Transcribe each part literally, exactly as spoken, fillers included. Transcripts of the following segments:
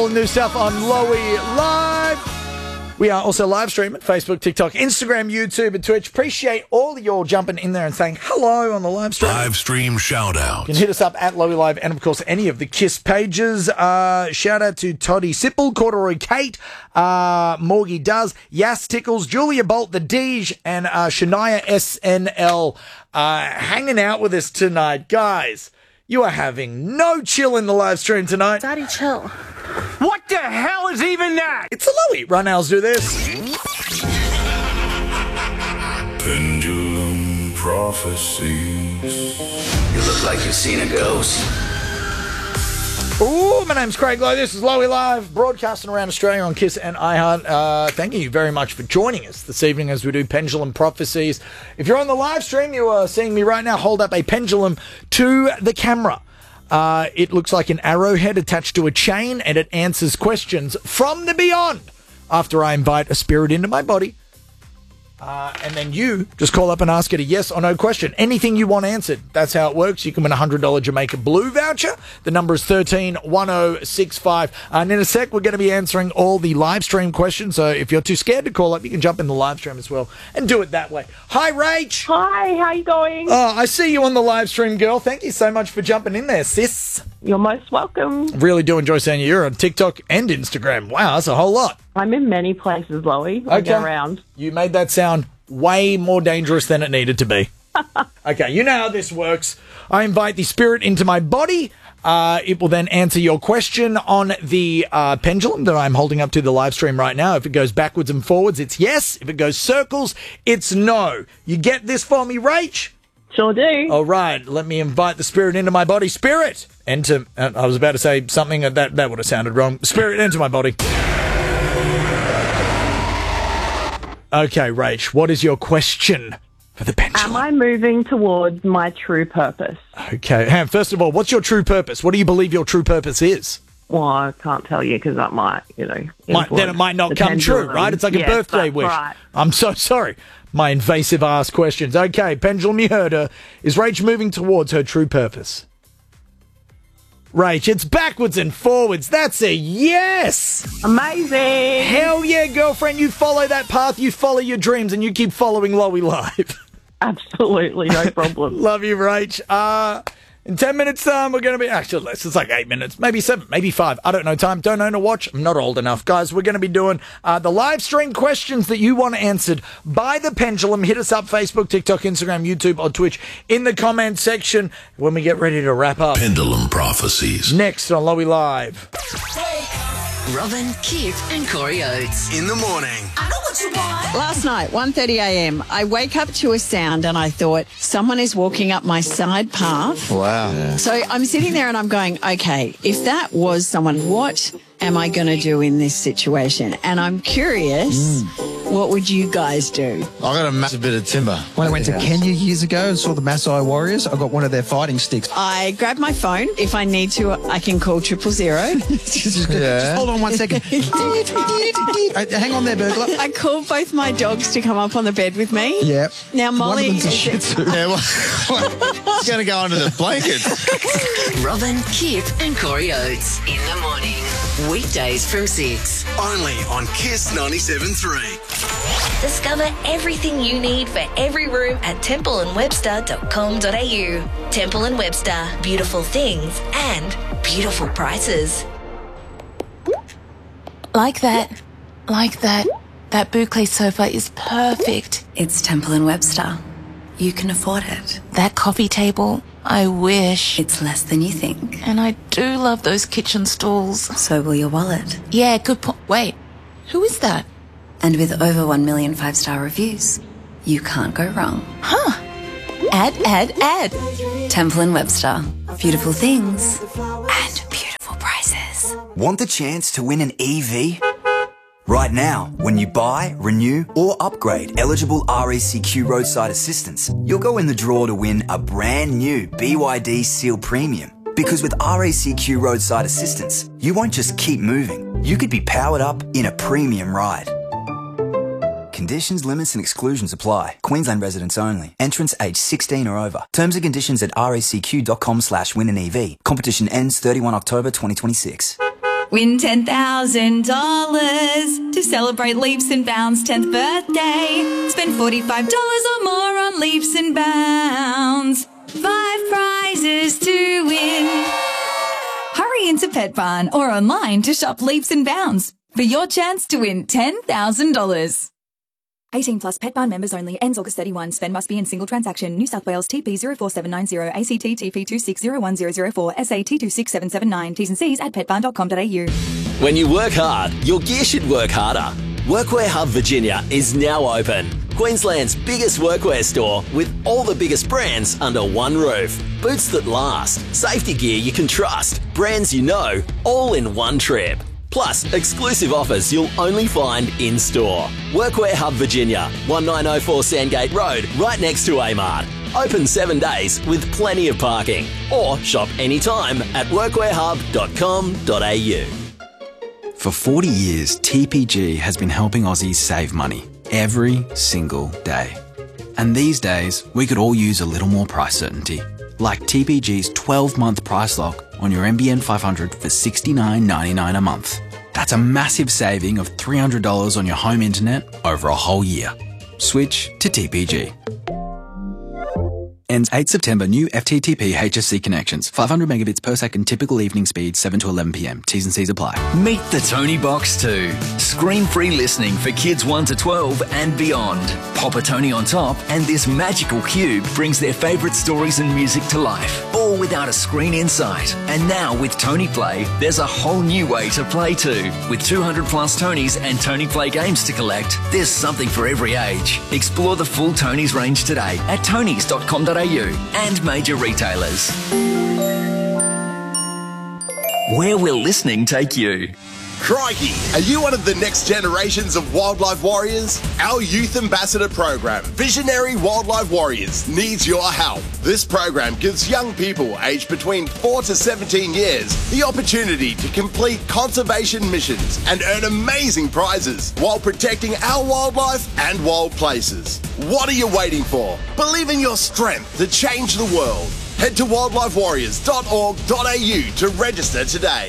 all the new stuff on Lowy Live. We are also live streaming Facebook, TikTok, Instagram, YouTube, and Twitch. Appreciate all of you all jumping in there and saying hello on the live stream. Live stream shout out. You can hit us up at Lowy Live and, of course, any of the KISS pages. Uh, shout out to Toddy Sipple, Corduroy Kate, uh, Morgie Does, Yas Tickles, Julia Bolt, The Deej, and uh, Shania S N L uh, hanging out with us tonight. Guys, you are having no chill in the live stream tonight. Daddy, chill. What the hell is even that? It's a Lowy. Runnels do this. Pendulum prophecies. You look like you've seen a ghost. Ooh, my name's Craig Lowe. This is Lowy Live, broadcasting around Australia on KISS and iHeart. Uh, thank you very much for joining us this evening as we do Pendulum Prophecies. If you're on the live stream, you are seeing me right now hold up a pendulum to the camera. Uh, it looks like an arrowhead attached to a chain, and it answers questions from the beyond after I invite a spirit into my body. Uh, and then you just call up and ask it a yes or no question. Anything you want answered. That's how it works. You can win a one hundred dollars Jamaica Blue voucher. The number is one three one zero six five. Uh, and in a sec, we're going to be answering all the live stream questions. So if you're too scared to call up, you can jump in the live stream as well and do it that way. Hi, Rach. Hi, how you going? Oh, I see you on the live stream, girl. Thank you so much for jumping in there, sis. You're most welcome. Really do enjoy seeing you. You're on TikTok and Instagram. Wow, that's a whole lot. I'm in many places, Lowy. I Okay. go around. You made that sound way more dangerous than it needed to be. Okay, you know how this works. I invite the spirit into my body. Uh, it will then answer your question on the uh, pendulum that I'm holding up to the live stream right now. If it goes backwards and forwards, it's yes. If it goes circles, it's no. You get this for me, Rach? Sure do. All right, let me invite the spirit into my body. Spirit, enter. Uh, I was about to say something that that would have sounded wrong. Spirit, enter my body. Okay, Rach, what is your question for the pendulum? Am I moving towards my true purpose? Okay, Ham, first of all, what's your true purpose? What do you believe your true purpose is? Well, I can't tell you because that might, you know. Might, then it influence might not the come true, pendulum. right? It's like a Yes, birthday that's wish. Right. I'm so sorry. My invasive ass questions. Okay, pendulum, you heard her. Is Rach moving towards her true purpose? Rach, it's backwards and forwards. That's a yes. Amazing. Hell yeah, girlfriend. You follow that path, you follow your dreams, and you keep following Lowy Live. Absolutely, no problem. Love you, Rach. Uh, in ten minutes' time, we're going to be... Actually, less. It's like eight minutes. Maybe seven. Maybe five. I don't know time. Don't own a watch. I'm not old enough. Guys, we're going to be doing uh, the live stream questions that you want answered by the pendulum. Hit us up, Facebook, TikTok, Instagram, YouTube, or Twitch in the comment section when we get ready to wrap up. Pendulum prophecies. Next on Lowy Live. Robin, Kip and Corey Oates. In the morning. I know what you want. Last night, one thirty a m, I wake up to a sound and I thought, someone is walking up my side path. Wow. So I'm sitting there and I'm going, okay, if that was someone, what am I going to do in this situation? And I'm curious, mm. what would you guys do? I got a massive bit of timber. When I went to Kenya years ago and saw the Maasai Warriors, I got one of their fighting sticks. I grab my phone. If I need to, I can call triple zero. just, yeah. just hold on one second. Hang on there, burglar. I call both my dogs to come up on the bed with me. Yep. Now, Molly... One of them's a shih tzu. Yeah, well, it's going to go under the blanket. Robin, Kip and Corey Oates. In the morning. Weekdays from six. Only on KISS ninety-seven point three. Discover everything you need for every room at temple and webster dot com dot a u. Temple and Webster. Beautiful things and beautiful prices. Like that. Like that. That boucle sofa is perfect. It's Temple and Webster. You can afford it. That coffee table, I wish. It's less than you think. And I do love those kitchen stools. So will your wallet. Yeah, good point. Wait, who is that? And with over one million five-star reviews, you can't go wrong. Huh. Add, add, add. Temple and Webster. Beautiful things and beautiful prices. Want the chance to win an E V? Right now, when you buy, renew or upgrade eligible R A C Q roadside assistance, you'll go in the draw to win a brand new B Y D Seal Premium. Because with R A C Q roadside assistance, you won't just keep moving, you could be powered up in a premium ride. Conditions, limits and exclusions apply. Queensland residents only. Entrants age sixteen or over. Terms and conditions at racq.com slash win an EV. Competition ends thirty-first October twenty twenty-six. Win ten thousand dollars to celebrate Leaps and Bounds' tenth birthday. Spend forty-five dollars or more on Leaps and Bounds. Five prizes to win. Hurry into Pet Barn or online to shop Leaps and Bounds for your chance to win ten thousand dollars. eighteen plus Pet Barn members only. Ends August thirty-first. Spend must be in single transaction. New South Wales T P zero four seven nine zero, A C T T P two six zero one zero zero four, S A T two six seven seven nine. T's and C's at pet barn dot com dot a u. When you work hard, your gear should work harder. Workwear Hub Virginia is now open. Queensland's biggest workwear store with all the biggest brands under one roof. Boots that last, safety gear you can trust, brands you know, all in one trip. Plus, exclusive offers you'll only find in-store. Workwear Hub Virginia, nineteen oh four Sandgate Road, right next to Amart. Open seven days with plenty of parking. Or shop anytime at workwear hub dot com dot a u. For forty years, T P G has been helping Aussies save money every single day. And these days, we could all use a little more price certainty. Like T P G's twelve-month price lock on your N B N five hundred for sixty-nine ninety-nine a month. That's a massive saving of three hundred dollars on your home internet over a whole year. Switch to T P G. Ends eighth September. New F T T P H S C connections. five hundred megabits per second. Typical evening speed. seven to eleven p m. T's and C's apply. Meet the Tony Box two. Screen-free listening for kids one to twelve and beyond. Pop a Tony on top and this magical cube brings their favourite stories and music to life. All without a screen in sight. And now with Tony Play, there's a whole new way to play too. With two hundred plus Tonys and Tony Play games to collect, there's something for every age. Explore the full Tonys range today at tonys dot com dot a u and major retailers. Where will listening take you? Crikey! Are you one of the next generations of wildlife warriors? Our youth ambassador program, Visionary Wildlife Warriors, needs your help. This program gives young people aged between four to seventeen years the opportunity to complete conservation missions and earn amazing prizes while protecting our wildlife and wild places. What are you waiting for? Believe in your strength to change the world. Head to wildlife warriors dot org dot a u to register today.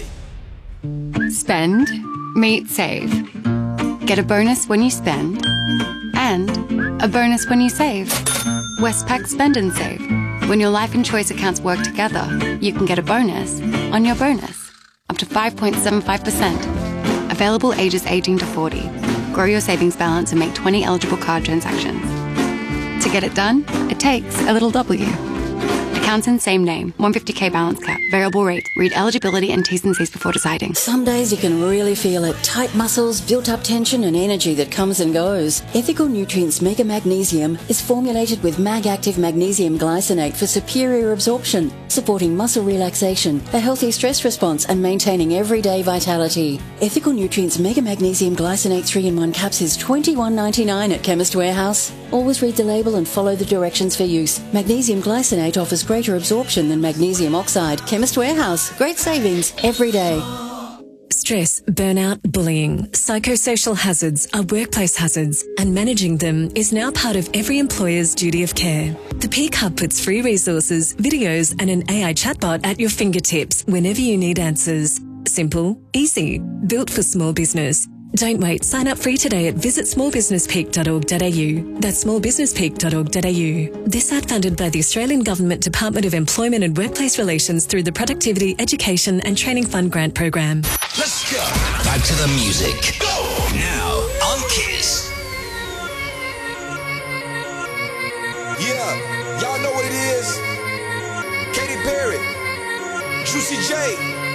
Spend, meet, save. Get a bonus when you spend and a bonus when you save. Westpac Spend and Save. When your life and choice accounts work together, you can get a bonus on your bonus. Up to five point seven five percent. Available ages eighteen to forty. Grow your savings balance and make twenty eligible card transactions. To get it done, it takes a little W. Accounts in same name. one hundred fifty k balance cap. Variable rate. Read eligibility and T's and C's before deciding. Some days you can really feel it. Tight muscles, built-up tension and energy that comes and goes. Ethical Nutrients Mega Magnesium is formulated with Mag-Active Magnesium Glycinate for superior absorption, supporting muscle relaxation, a healthy stress response and maintaining everyday vitality. Ethical Nutrients Mega Magnesium Glycinate three in one caps is twenty-one ninety-nine at Chemist Warehouse. Always read the label and follow the directions for use. Magnesium Glycinate offers greater absorption than magnesium oxide. Chemist Warehouse. Great savings every day. Stress, burnout, bullying, psychosocial hazards are workplace hazards, and managing them is now part of every employer's duty of care. The Peak Hub puts free resources, videos and an A I chatbot at your fingertips whenever you need answers. Simple, easy, built for small business. Don't wait. Sign up free today at visit small business peak dot org dot a u. That's small business peak dot org dot a u. This ad funded by the Australian Government Department of Employment and Workplace Relations through the Productivity, Education and Training Fund Grant Program. Let's go. Back to the music. Go. Now on Kiss. Yeah, y'all know what it is. Katy Perry, Juicy J.